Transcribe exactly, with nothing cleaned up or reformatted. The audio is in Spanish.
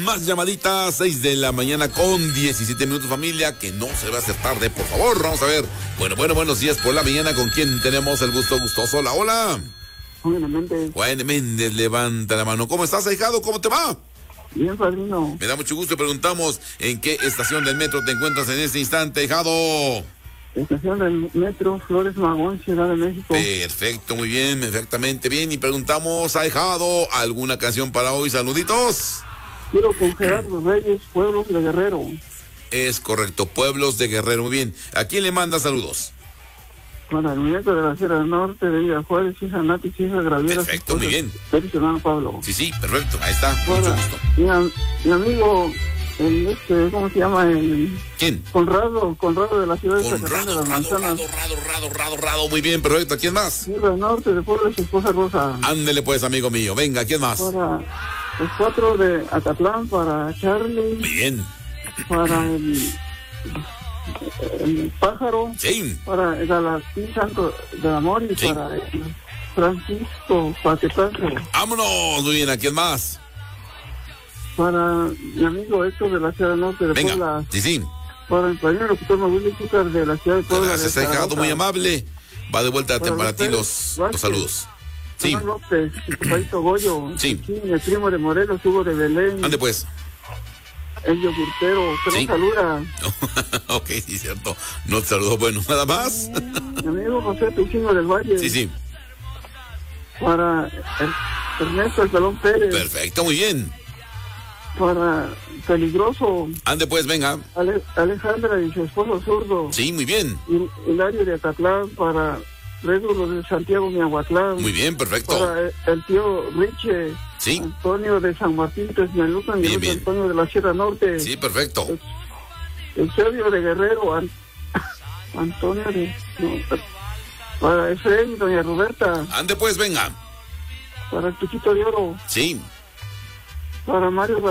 Más llamaditas, seis de la mañana con diecisiete minutos, familia, que no se va a hacer tarde, por favor. Vamos a ver. Bueno, bueno, buenos días por la mañana. ¿Con quién tenemos el gusto gustoso? Hola, hola. Juan Méndez. Juan Méndez, levanta la mano. ¿Cómo estás, ahijado? ¿Cómo te va? Bien, padrino. Me da mucho gusto. Preguntamos en qué estación del metro te encuentras en este instante, ahijado. Estación del metro Flores Magón, Ciudad de México. Perfecto, muy bien, perfectamente bien. Y preguntamos, ahijado, ¿alguna canción para hoy? Saluditos. Quiero con Gerardo Reyes, Pueblos de Guerrero. Es correcto, Pueblos de Guerrero. Muy bien. ¿A quién le manda saludos? Para el muñeco de la Sierra Norte, de Villa Juárez, hija Nati, hija Graviera. Perfecto, muy bien. Feliz hermano Pablo. Sí, sí, perfecto. Ahí está, Para mucho gusto. Mi, am- mi amigo, el este, ¿cómo se llama? El ¿Quién? Conrado, Conrado de la ciudad de Conrado, Zacatán de las Rado, Manzanas. Rado, Rado, Rado, Rado, Rado. Muy bien, perfecto. ¿Quién más? Sierra Norte, de Puebla, su esposa Rosa. Ándele pues, amigo mío. Venga, ¿quién más? Para los cuatro de Acatlán, para Charlie. Muy bien. Para el, el pájaro, Sí. para el Galastín Santo del Amor y Sí. para el Francisco Paquetazo, Vámonos. Muy bien, ¿a quién más? para mi amigo Héctor de la Ciudad Norte de Venga. Puebla, Sí, sí. para el padrino locutor Maguili Zúcar de la Ciudad de Puebla. Gracias, de ahijado, Zaragoza, muy amable. Va de vuelta Para para los ti Pérez los, Vázquez. los saludos. Sí. Hernán López, el papadito Goyo, Sí. el primo de Morelos, Hugo de Belén, Ande pues. el yogurtero, que Sí. nos saluda. Ok, sí, cierto. No te saludo. Bueno, nada más. Mi amigo José Tucino del Valle. Sí, sí. Para el- Ernesto El Salón Pérez. Perfecto, muy bien. Para Peligroso, Ande pues, venga. Ale- Alejandra y su esposo Zurdo. Sí, muy bien. Y Hilario de Acatlán, para Régulo de Santiago Miahuatlán. Muy bien, perfecto. Para el, el tío Riche. Sí. Antonio de San Martín, Texmelucan, y Bien, Luis bien. Antonio de la Sierra Norte. Sí, perfecto. Eusebio de Guerrero. An- Antonio de... no, para Efraín y doña Roberta. Ande pues, venga. Para el Pichito de Oro. Sí. Para Mario